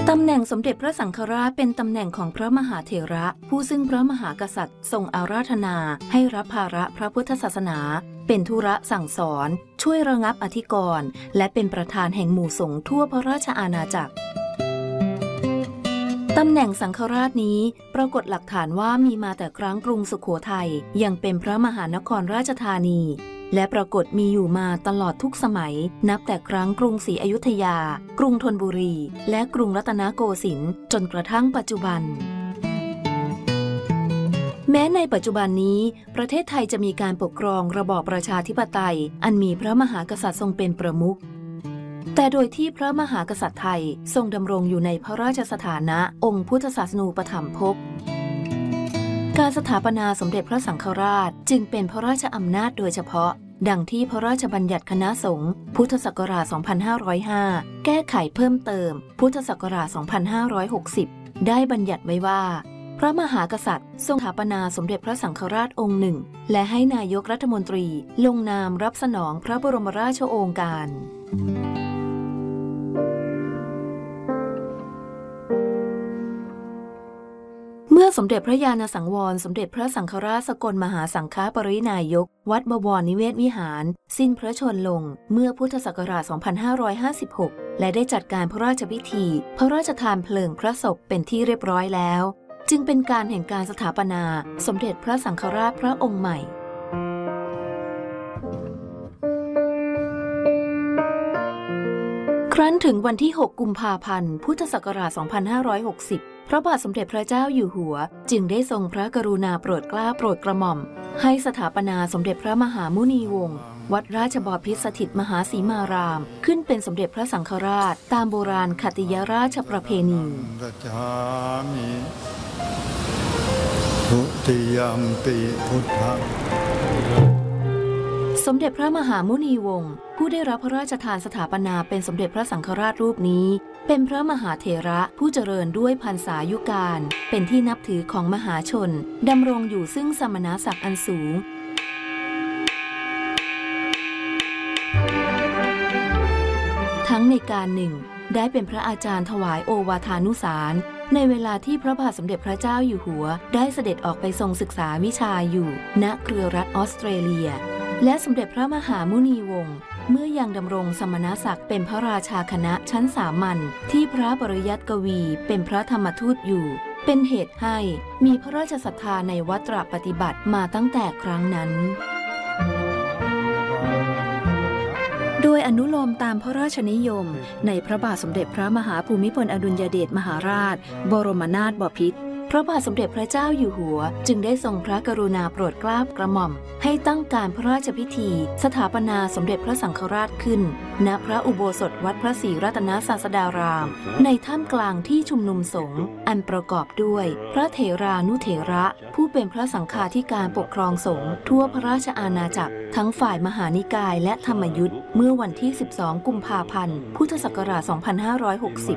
ตำแหน่งสมเด็จพระสังฆราชเป็นตำแหน่งของพระมหาเถระผู้ซึ่งพระมหากษัตริย์ทรงอาราธนาให้รับภาระพระพุทธศาสนาเป็นธุระสั่งสอนช่วยระงับอธิกรณ์และเป็นประธานแห่งหมู่สงฆ์ทั่วพระราชอาณาจักรตำแหน่งสังฆราชนี้ปรากฏหลักฐานว่ามีมาแต่ครั้งกรุงสุโขทัยยังเป็นพระมหานครราชธานีและปรากฏมีอยู่มาตลอดทุกสมัยนับแต่ครั้งกรุงศรีอยุธยากรุงธนบุรีและกรุงรัตนโกสินทร์จนกระทั่งปัจจุบันแม้ในปัจจุบันนี้ประเทศไทยจะมีการปกครองระบอบประชาธิปไตยอันมีพระมหากษัตริย์ทรงเป็นประมุขแต่โดยที่พระมหากษัตริย์ไทยทรงดำรงอยู่ในพระราชสถานะองค์พุทธศาสนูปถัมภกการสถาปนาสมเด็จพระสังฆราชจึงเป็นพระราชอำนาจโดยเฉพาะดังที่พระราชบัญญัติคณะสงฆ์พุทธศักราช 2505 แก้ไขเพิ่มเติมพุทธศักราช 2560 ได้บัญญัติไว้ว่าพระมหากษัตริย์ทรงสถาปนาสมเด็จพระสังฆราชองค์หนึ่งและให้นายกรัฐมนตรีลงนามรับสนองพระบรมราชโองการเมื่อสมเด็จพระญาณสังวรสมเด็จพระสังฆราชสกลมหาสังฆปรินายกวัดบวรนิเวศวิหารสิ้นพระชนม์ลงเมื่อพุทธศักราช 2556 และได้จัดการพระราชพิธีพระราชทานเพลิงพระศพเป็นที่เรียบร้อยแล้วจึงเป็นการแห่งการสถาปนาสมเด็จพระสังฆราชพระองค์ใหม่ครั้นถึงวันที่ 6 กุมภาพันธ์พุทธศักราช 2560 พระบาทสมเด็จพระเจ้าอยู่หัวจึงได้ทรงพระกรุณาโปรดเกล้าโปรดกระหม่อมให้สถาปนาสมเด็จพระมหามุนีวงศ์วัดราชบพิตรสถิตมหาสีมารามขึ้นเป็นสมเด็จพระสังฆราชตามโบราณคติยราชประเพณีทุติยัมปิพุทธังสมเด็จพระมหามุนีวงศ์ผู้ได้รับพระราชทานสถาปนาเป็นสมเด็จพระสังฆราชรูปนี้เป็นพระมหาเถระผู้เจริญด้วยพรรษายุการเป็นที่นับถือของมหาชนดำรงอยู่ซึ่งสมณศักดิ์อันสูงทั้งในการหนึ่งได้เป็นพระอาจารย์ถวายโอวาทานุสารในเวลาที่พระบาทสมเด็จพระเจ้าอยู่หัวได้เสด็จออกไปทรงศึกษาวิชาอยู่ณเครือรัฐออสเตรเลียและสมเด็จพระมหามุนีวงศ์เมื่อยังดำรงสมณศักดิ์เป็นพระราชาคณะชั้นสามัญที่พระปริยัติกวีเป็นพระธรรมทูตอยู่เป็นเหตุให้มีพระราชศรัทธาในวัตรปฏิบัติมาตั้งแต่ครั้งนั้นโดยอนุโลมตามพระราชนิยมในพระบาทสมเด็จพระมหาภูมิพลอดุลยเดชมหาราชบรมนาถบพิตรพระบาทสมเด็จพระเจ้าอยู่หัวจึงได้ทรงพระกรุณาโปรดเกล้ากระหม่อมให้ตั้งการพระราชพิธีสถาปนาสมเด็จพระสังฆราชขึ้นณพระอุโบสถวัดพระศรีรัตนศาสดารามในท่ามกลางที่ชุมนุมสงฆ์อันประกอบด้วยพระเถรานุเถระผู้เป็นพระสังฆาธิการปกครองสงฆ์ทั่วพระราชอาณาจักรทั้งฝ่ายมหานิกายและธรรมยุทธ์เมื่อวันที่ 12 กุมภาพันธ์พุทธศักราช 2560